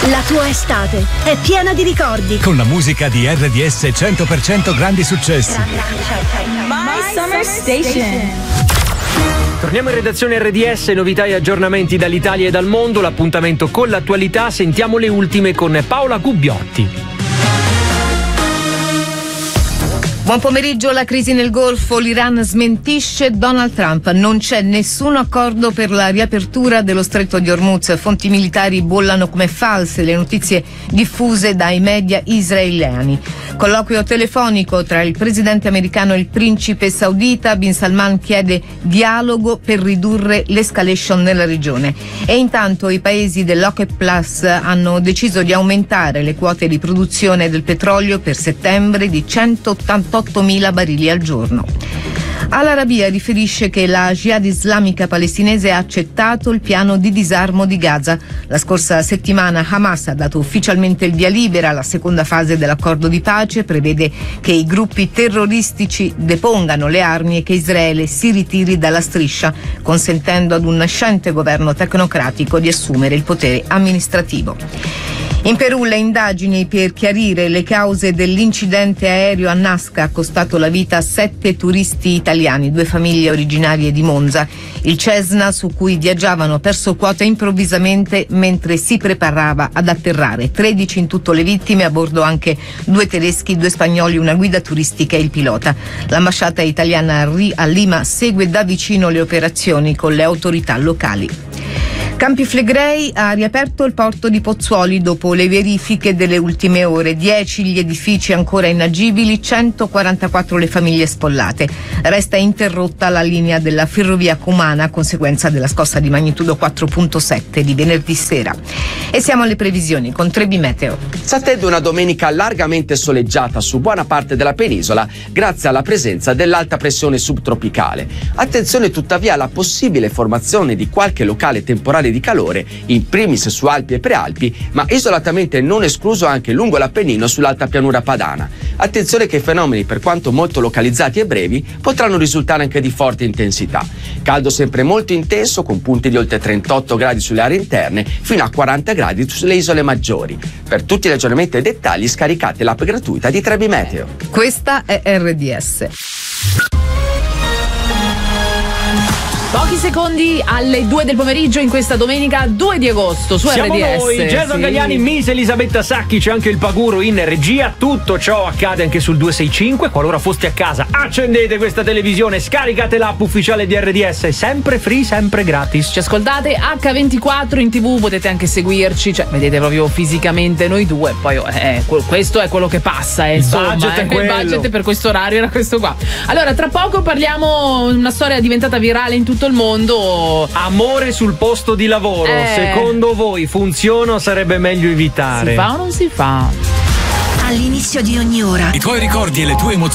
La tua estate è piena di ricordi. Con la musica di RDS 100% grandi successi. My Summer Station. Torniamo in redazione RDS, novità e aggiornamenti dall'Italia e dal mondo, l'appuntamento con l'attualità, sentiamo le ultime con Paola Gubbiotti. Buon pomeriggio. La crisi nel Golfo, l'Iran smentisce Donald Trump. Non c'è nessun accordo per la riapertura dello stretto di Hormuz. Fonti militari bollano come false le notizie diffuse dai media israeliani. Colloquio telefonico tra il presidente americano e il principe saudita. Bin Salman chiede dialogo per ridurre l'escalation nella regione. E intanto i paesi dell'OPEC Plus hanno deciso di aumentare le quote di produzione del petrolio per settembre di 188.000 barili al giorno. Al Arabiya riferisce che la Jihad islamica palestinese ha accettato il piano di disarmo di Gaza. La scorsa settimana Hamas ha dato ufficialmente il via libera alla seconda fase dell'accordo di pace, prevede che i gruppi terroristici depongano le armi e che Israele si ritiri dalla striscia, consentendo ad un nascente governo tecnocratico di assumere il potere amministrativo. In Perù le indagini per chiarire le cause dell'incidente aereo a Nasca ha costato la vita a 7 turisti italiani, 2 famiglie originarie di Monza. Il Cessna su cui viaggiavano ha perso quota improvvisamente mentre si preparava ad atterrare. 13 in tutto le vittime, a bordo anche 2 tedeschi, 2 spagnoli, una guida turistica e il pilota. L'ambasciata italiana a Lima segue da vicino le operazioni con le autorità locali. Campi Flegrei ha riaperto il porto di Pozzuoli dopo le verifiche delle ultime ore. 10 gli edifici ancora inagibili, 144 le famiglie spollate. Resta interrotta la linea della ferrovia Cumana a conseguenza della scossa di magnitudo 4.7 di venerdì sera. E siamo alle previsioni con Trebi Meteo. S'attende una domenica largamente soleggiata su buona parte della penisola grazie alla presenza dell'alta pressione subtropicale. Attenzione tuttavia alla possibile formazione di qualche locale temporale di calore, in primis su Alpi e Prealpi, ma isolatamente non escluso anche lungo l'Appennino sull'alta pianura padana. Attenzione che i fenomeni, per quanto molto localizzati e brevi, potranno risultare anche di forte intensità. Caldo sempre molto intenso, con punti di oltre 38 gradi sulle aree interne, fino a 40 gradi sulle isole maggiori. Per tutti gli aggiornamenti e dettagli scaricate l'app gratuita di Trebi Meteo. Questa è RDS. Pochi secondi alle 2 del pomeriggio in questa domenica 2 di agosto su Siamo RDS. noi, Jason Gagliani, Miss Elisabetta Sacchi, c'è anche il Paguro in regia. Tutto ciò accade anche sul 265. Qualora foste a casa, accendete questa televisione, scaricate l'app ufficiale di RDS, sempre free, sempre gratis. Ci ascoltate H24 in TV, potete anche seguirci, cioè vedete proprio fisicamente noi due. Poi questo è quello che passa, insomma, budget è quello. Il budget per questo orario era questo qua. Allora, tra poco parliamo una storia diventata virale in tutto il mondo. Amore sul posto di lavoro. Secondo voi funziona o sarebbe meglio evitare? Si fa o non si fa? All'inizio di ogni ora I tuoi ricordi e le tue emozioni